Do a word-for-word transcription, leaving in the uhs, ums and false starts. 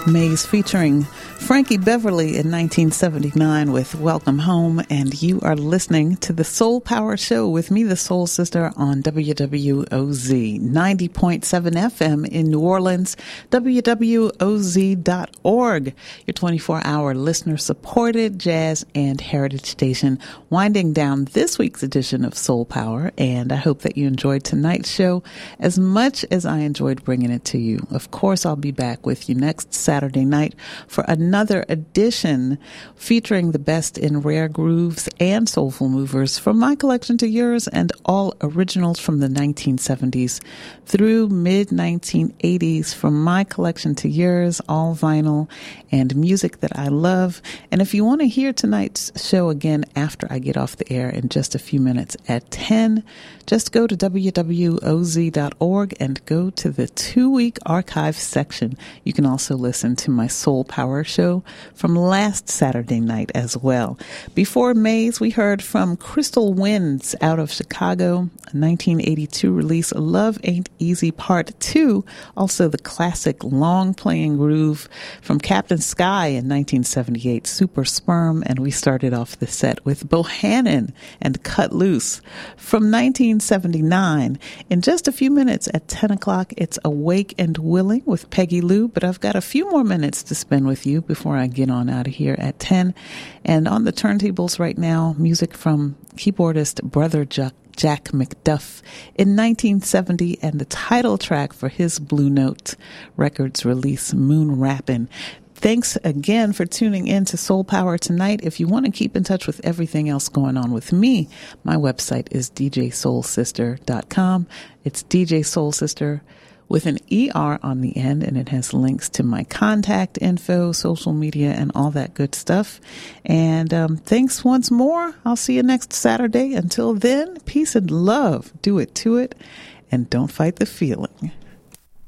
Mays featuring Frankie Beverly in nineteen seventy-nine with Welcome Home, and you are listening to the Soul Power Show with me, the Soul Sister, on W W O Z ninety point seven F M in New Orleans, W W O Z dot org, your twenty-four hour listener-supported jazz and heritage station, winding down this week's edition of Soul Power, and I hope that you enjoyed tonight's show as much as I enjoyed bringing it to you. Of course, I'll be back with you next Saturday night for another edition featuring the best in rare grooves and soulful movers from my collection to yours, and all originals from the nineteen seventies through mid nineteen eighties from my collection to yours, all vinyl and music that I love. And if you want to hear tonight's show again after I get off the air in just a few minutes at ten, just go to W W O Z dot org and go to the two-week archive section. You can also listen to my Soul Power show from last Saturday night as well. Before Mays, we heard from Crystal Winds out of Chicago, a nineteen eighty-two release, Love Ain't Easy Part two, also the classic long-playing groove from Captain Sky in nineteen seventy-eight, Super Sperm, and we started off the set with Bohannon and Cut Loose from nineteen seventy-nine. In just a few minutes at ten o'clock, it's Awake and Willing with Peggy Lou, but I've got a few more minutes to spend with you before I get on out of here at ten. And on the turntables right now, music from keyboardist Brother Jack, Jack McDuff in nineteen seventy, and the title track for his Blue Note Records release, Moon Rappin'. Thanks again for tuning in to Soul Power tonight. If you want to keep in touch with everything else going on with me, my website is D J Soul Sister dot com. It's D J Soul Sister with an E R on the end, and it has links to my contact info, social media, and all that good stuff. And um, thanks once more. I'll see you next Saturday. Until then, peace and love. Do it to it, and don't fight the feeling.